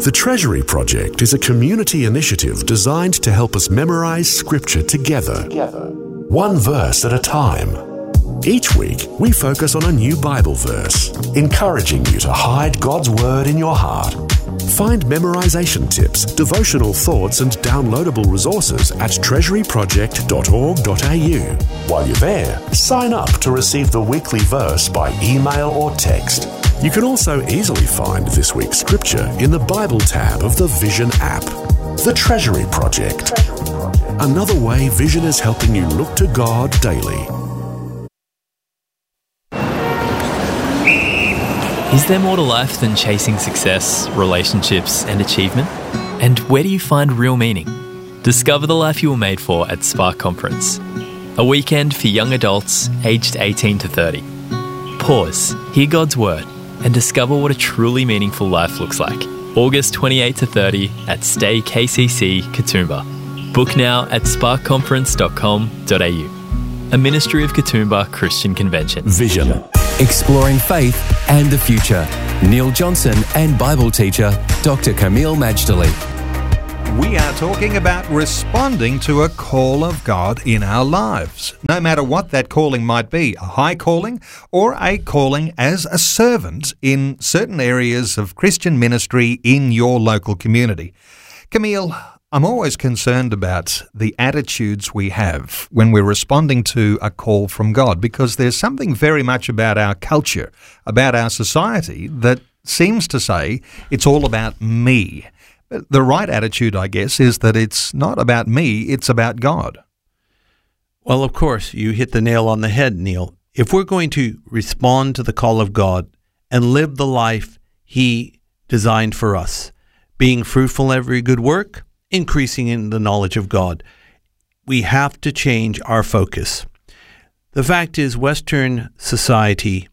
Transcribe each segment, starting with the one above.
The Treasury Project is a community initiative designed to help us memorize Scripture together, one verse at a time. Each week, we focus on a new Bible verse, encouraging you to hide God's Word in your heart. Find memorization tips, devotional thoughts, and downloadable resources at treasuryproject.org.au. While you're there, sign up to receive the weekly verse by email or text. You can also easily find this week's scripture in the Bible tab of the Vision app. The Treasury Project. Another way Vision is helping you look to God daily. Is there more to life than chasing success, relationships, and achievement? And where do you find real meaning? Discover the life you were made for at Spark Conference, a weekend for young adults aged 18 to 30. Pause, hear God's Word, and discover what a truly meaningful life looks like. August 28 to 30 at Stay KCC, Katoomba. Book now at sparkconference.com.au. A ministry of Katoomba Christian Convention. Vision. Exploring faith and the future. Neil Johnson and Bible teacher Dr. Kameel Majdali. We are talking about responding to a call of God in our lives, no matter what that calling might be, a high calling or a calling as a servant in certain areas of Christian ministry in your local community. Kameel, I'm always concerned about the attitudes we have when we're responding to a call from God, because there's something very much about our culture, about our society, that seems to say it's all about me. The right attitude, I guess, is that it's not about me, it's about God. Well, of course, you hit the nail on the head, Neil. If we're going to respond to the call of God and live the life He designed for us, being fruitful in every good work, increasing in the knowledge of God, we have to change our focus. The fact is, Western society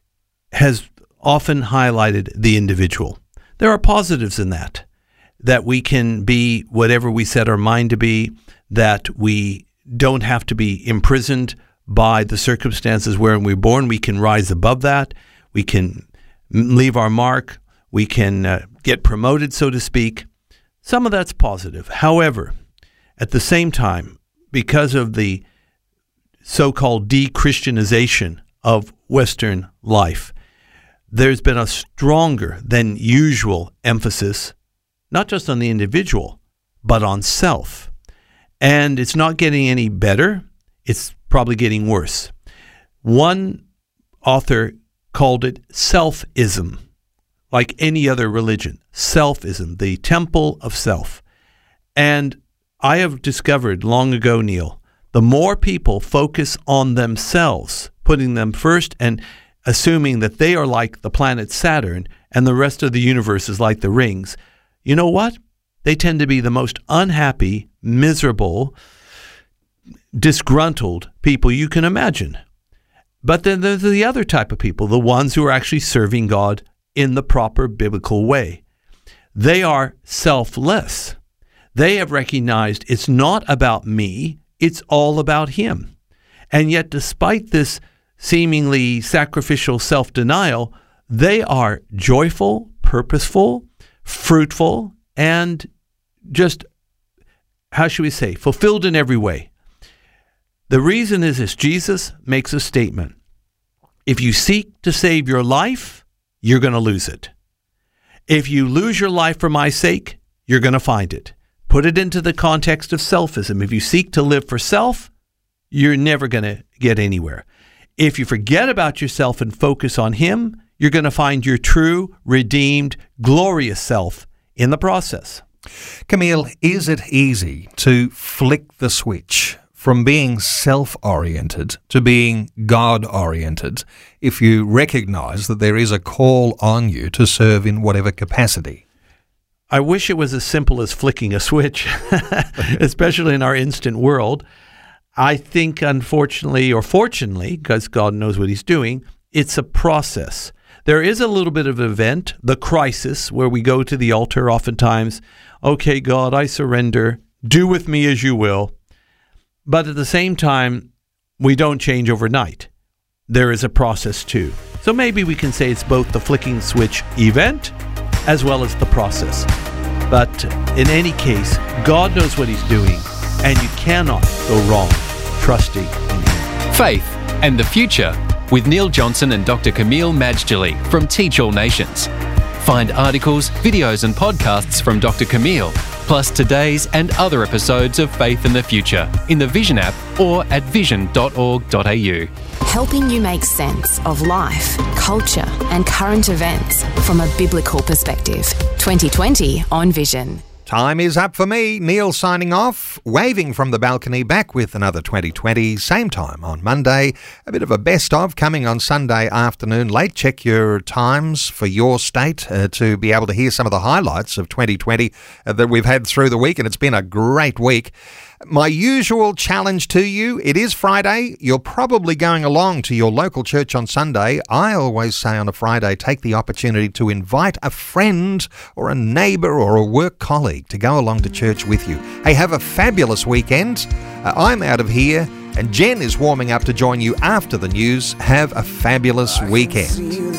has often highlighted the individual. There are positives in that we can be whatever we set our mind to be, that we don't have to be imprisoned by the circumstances wherein we're born. We can rise above that. We can leave our mark. We can get promoted, so to speak. Some of that's positive. However, at the same time, because of the so-called de-Christianization of Western life, there's been a stronger than usual emphasis, not just on the individual, but on self. And it's not getting any better. It's probably getting worse. One author called it selfism. Like any other religion, selfism, the temple of self. And I have discovered long ago, Neil, the more people focus on themselves, putting them first and assuming that they are like the planet Saturn and the rest of the universe is like the rings, you know what? They tend to be the most unhappy, miserable, disgruntled people you can imagine. But then there's the other type of people, the ones who are actually serving God in the proper biblical way. They are selfless. They have recognized it's not about me, it's all about Him. And yet, despite this seemingly sacrificial self-denial, they are joyful, purposeful, fruitful, and just, how should we say, fulfilled in every way. The reason is this: Jesus makes a statement. If you seek to save your life, you're going to lose it. If you lose your life for my sake, you're going to find it. Put it into the context of selfism. If you seek to live for self, you're never going to get anywhere. If you forget about yourself and focus on Him, you're going to find your true, redeemed, glorious self in the process. Kameel, is it easy to flick the switch from being self-oriented to being God-oriented if you recognize that there is a call on you to serve in whatever capacity? I wish it was as simple as flicking a switch, especially in our instant world. I think, unfortunately, or fortunately, because God knows what He's doing, it's a process. There is a little bit of an event, the crisis, where we go to the altar oftentimes. Okay, God, I surrender. Do with me as you will. But at the same time, we don't change overnight. There is a process too. So maybe we can say it's both the flicking switch event as well as the process. But in any case, God knows what he's doing, and you cannot go wrong trusting in him. Faith and the Future with Neil Johnson and Dr. Camille Majdali from Teach All Nations. Find articles, videos and podcasts from Dr. Camille, plus today's and other episodes of Faith and the Future in the Vision app or at vision.org.au. Helping you make sense of life, culture and current events from a biblical perspective. 2020 on Vision. Time is up for me. Neil signing off, waving from the balcony, back with another 2020, same time on Monday. A bit of a best of coming on Sunday afternoon late. Check your times for your state to be able to hear some of the highlights of 2020 that we've had through the week, and it's been a great week. My usual challenge to you, it is Friday. You're probably going along to your local church on Sunday. I always say on a Friday, take the opportunity to invite a friend or a neighbour or a work colleague to go along to church with you. Hey, have a fabulous weekend. I'm out of here and Jen is warming up to join you after the news. Have a fabulous weekend.